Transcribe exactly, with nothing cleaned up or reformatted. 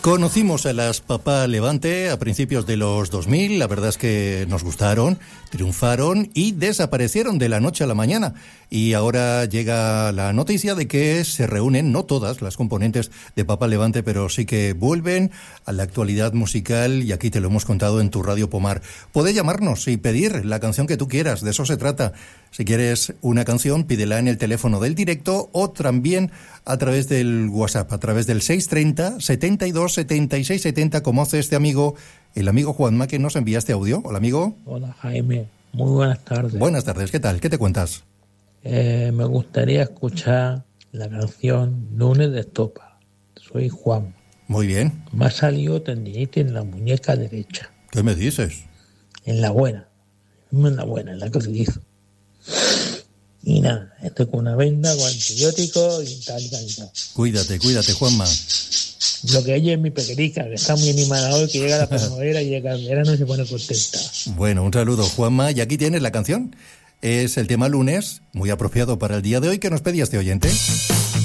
Conocimos a las Papá Levante a principios de los dos mil, la verdad es que nos gustaron, triunfaron y desaparecieron de la noche a la mañana. Y ahora llega la noticia de que se reúnen, no todas las componentes de Papá Levante, pero sí que vuelven a la actualidad musical y aquí te lo hemos contado en tu Radio Pomar. Puedes llamarnos y pedir la canción que tú quieras, de eso se trata. Si quieres una canción, pídela en el teléfono del directo o también a través del WhatsApp, a través del seis treinta, setenta y dos, setenta y seis setenta, como hace este amigo, el amigo Juanma, que nos envía este audio. Hola, amigo. Hola, Jaime. Muy buenas tardes. Buenas tardes, ¿qué tal? ¿Qué te cuentas? Eh, me gustaría escuchar la canción Lunes de Estopa. Soy Juan. Muy bien. Me ha salido tendinitis en la muñeca derecha. ¿Qué me dices? En la buena. No en la buena, en la que utilizo. Y nada, estoy con una venda, con antibióticos y tal y tal y tal. Cuídate, cuídate, Juanma. Lo que ella es mi pequeñica, que está muy animada hoy, que llega la primavera y llega el verano y se pone contenta. Bueno, un saludo, Juanma. Y aquí tienes la canción. Es el tema Lunes, muy apropiado para el día de hoy que nos pedía este oyente.